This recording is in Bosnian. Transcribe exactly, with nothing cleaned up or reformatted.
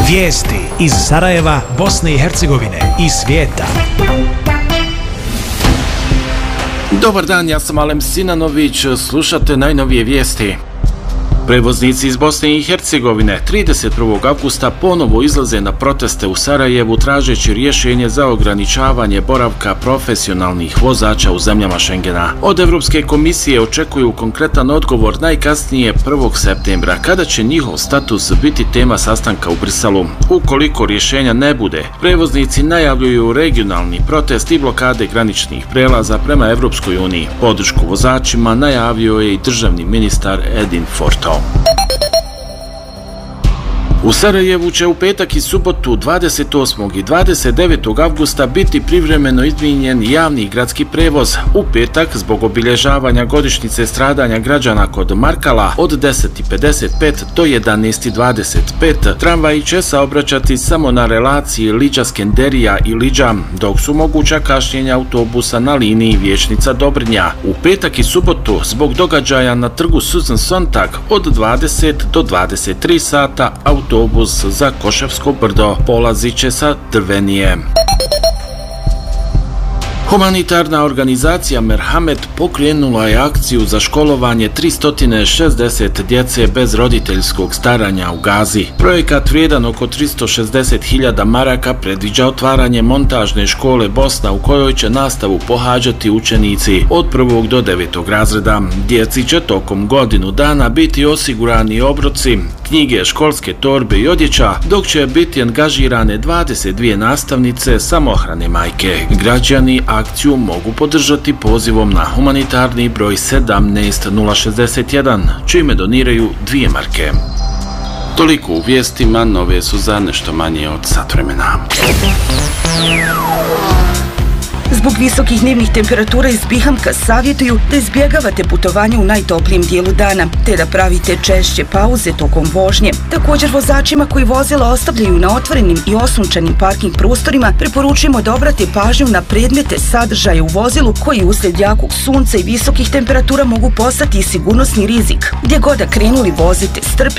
Vijesti iz Sarajeva, Bosne i Hercegovine i svijeta. Dobar dan, ja sam Alem Sinanović, slušate najnovije vijesti. Prevoznici iz Bosne i Hercegovine trideset prvog avgusta ponovo izlaze na proteste u Sarajevu tražeći rješenje za ograničavanje boravka profesionalnih vozača u zemljama Šengena. Od Evropske komisije očekuju konkretan odgovor najkasnije prvog septembra, kada će njihov status biti tema sastanka u Briselu. Ukoliko rješenja ne bude, prevoznici najavljuju regionalni protest i blokade graničnih prelaza prema Evropskoj uniji. Podršku vozačima najavio je i državni ministar Edin Forto. U Sarajevu će u petak i subotu dvadeset osmog i dvadeset devetog avgusta biti privremeno izmijenjen javni gradski prevoz. U petak, zbog obilježavanja godišnjice stradanja građana kod Markala, od deset i pedeset pet do jedanaest i dvadeset pet tramvaji će saobraćati samo na relaciji Liđa-Skenderija i Liđa, dok su moguća kašnjenja autobusa na liniji Vijećnica-Dobrnja. U petak i subotu, zbog događaja na trgu Susan Sontag, od dvadeset do dvadeset tri sata autobus Autobus za Koševsko brdo polazit će sa Drvenije. Humanitarna organizacija Merhamet pokrenula je akciju za školovanje tristo šezdeset djece bez roditeljskog staranja u Gazi. Projekat vrijedan oko tristo šezdeset hiljada maraka predviđa otvaranje montažne škole Bosna u kojoj će nastavu pohađati učenici od prvog do devetog razreda. Djeci će tokom godinu dana biti osigurani obroci, knjige, školske torbe i odjeća, dok će biti angažirane dvadeset dvije nastavnice, samohrane majke. Građani akciju mogu podržati pozivom na humanitarni broj sedamnaest nula šezdeset jedan, čime doniraju dvije marke. Toliko u vijestima, nove su za nešto manje od sat vremena. Zbog visokih dnevnih temperatura iz Bihamka savjetuju da izbjegavate putovanje u najtoplijem dijelu dana, te da pravite češće pauze tokom vožnje. Također, vozačima koji vozila ostavljaju na otvorenim i osunčanim parking prostorima preporučujemo da obrate pažnju na predmete sadržaje u vozilu koji uslijed jakog sunca i visokih temperatura mogu postati i sigurnosni rizik. Gdje god da krenuli, vozite strpljivo